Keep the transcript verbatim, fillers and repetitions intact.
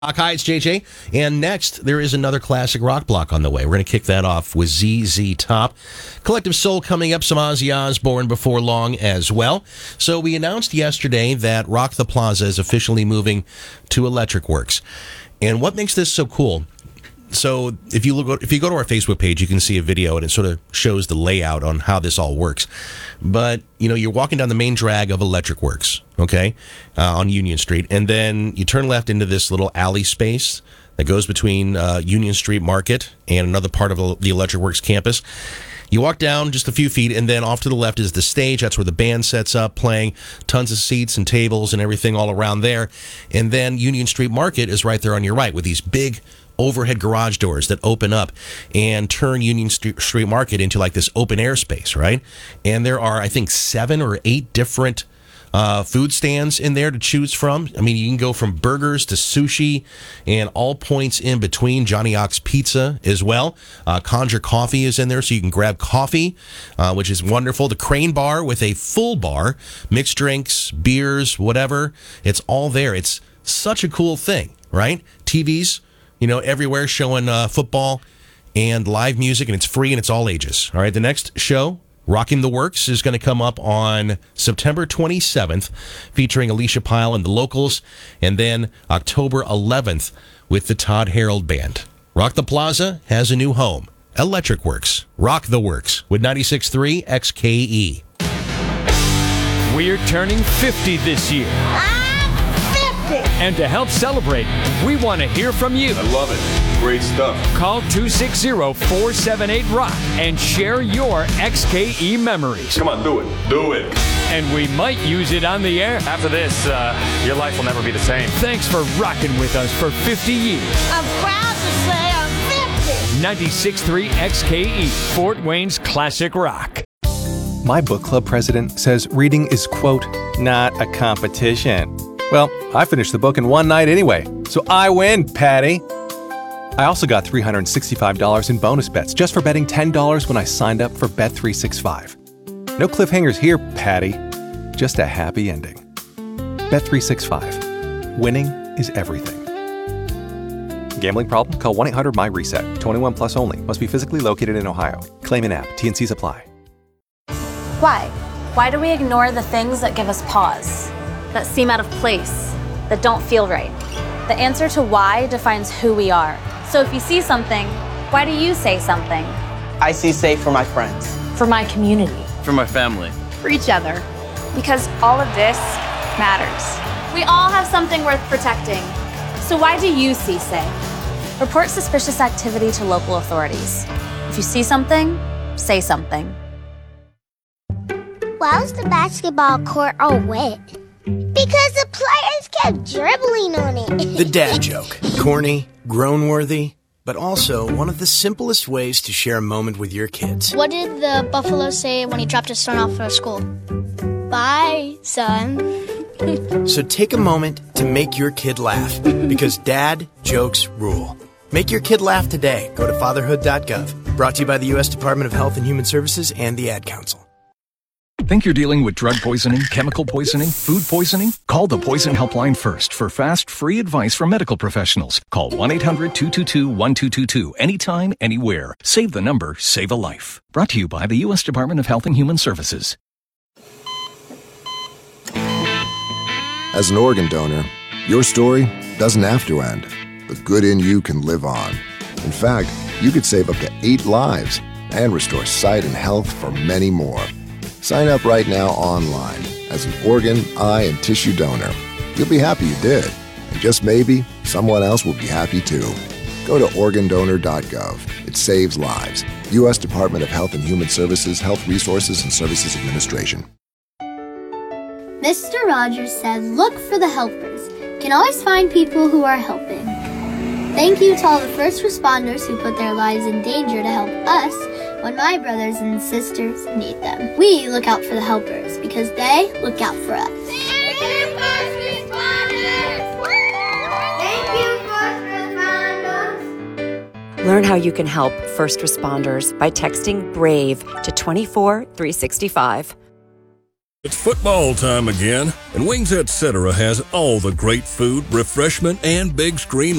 Hi, it's J J. And next, there is another classic rock block on the way. We're going to kick that off with Z Z Top. Collective Soul coming up, some Ozzy Osbourne before long as well. So we announced yesterday that Rock the Plaza is officially moving to Electric Works. And what makes this so cool? So if you look, if you go to our Facebook page, you can see a video, and it sort of shows the layout on how this all works. But, you know, you're walking down the main drag of Electric Works, okay, uh, on Union Street, and then you turn left into this little alley space that goes between uh, Union Street Market and another part of the Electric Works campus. You walk down just a few feet, and then off to the left is the stage. That's where the band sets up, playing tons of seats and tables and everything all around there. And then Union Street Market is right there on your right with these big overhead garage doors that open up and turn Union Street Market into like this open air space, right? And there are, I think, seven or eight different uh, food stands in there to choose from. I mean, you can go from burgers to sushi and all points in between. Johnny Ox Pizza as well. Uh, Conjure Coffee is in there, so you can grab coffee, uh, which is wonderful. The Crane Bar with a full bar, mixed drinks, beers, whatever. It's all there. It's such a cool thing, right? T Vs, you know, everywhere showing uh, football and live music, and it's free and it's all ages. All right, the next show, Rocking the Works, is going to come up on September twenty-seventh, featuring Alicia Pyle and the Locals, and then October eleventh with the Todd Harold Band. Rock the Plaza has a new home. Electric Works. Rock the Works with ninety-six point three X K E. We're turning fifty this year. And to help celebrate, we want to hear from you. I love it. Great stuff. Call two six zero, four seven eight, ROCK and share your X K E memories. Come on, do it. Do it. And we might use it on the air. After this, uh, your life will never be the same. Thanks for rocking with us for fifty years. I'm proud to say I'm fifty. ninety-six point three X K E, Fort Wayne's classic rock. My book club president says reading is, quote, not a competition. Well, I finished the book in one night anyway, so I win, Patty. I also got three hundred sixty-five dollars in bonus bets just for betting ten dollars when I signed up for Bet three sixty-five. No cliffhangers here, Patty. Just a happy ending. Bet three sixty-five. Winning is everything. Gambling problem? Call one eight hundred M Y reset. twenty-one plus only. Must be physically located in Ohio. Claim in app. T and C's apply. Why? Why do we ignore the things that give us pause? That seem out of place, that don't feel right? The answer to why defines who we are. So if you see something, why do you say something? I see safe for my friends. For my community. For my family. For each other. Because all of this matters. We all have something worth protecting. So why do you see safe? Report suspicious activity to local authorities. If you see something, say something. Why was the basketball court all wet? Because the players kept dribbling on it. The dad joke. Corny, groan-worthy, but also one of the simplest ways to share a moment with your kids. What did the buffalo say when he dropped his son off at school? Bye, son. So take a moment to make your kid laugh, because dad jokes rule. Make your kid laugh today. Go to fatherhood dot gov. Brought to you by the U S Department of Health and Human Services and the Ad Council. Think you're dealing with drug poisoning, chemical poisoning, food poisoning? Call the Poison Helpline first for fast, free advice from medical professionals. Call one eight hundred, two two two, one two two two anytime, anywhere. Save the number, save a life. Brought to you by the U S Department of Health and Human Services. As an organ donor, your story doesn't have to end. The good in you can live on. In fact, you could save up to eight lives and restore sight and health for many more. Sign up right now online as an organ, eye, and tissue donor. You'll be happy you did, and just maybe someone else will be happy too. Go to organ donor dot gov. It saves lives. U S Department of Health and Human Services, Health Resources and Services Administration. Mister Rogers said, look for the helpers. You can always find people who are helping. Thank you to all the first responders who put their lives in danger to help us when my brothers and sisters need them. We look out for the helpers because they look out for us. Thank you, first responders! Thank you, first responders! Learn how you can help first responders by texting BRAVE to two four three six five. It's football time again, and Wings Etc. has all the great food, refreshment, and big screen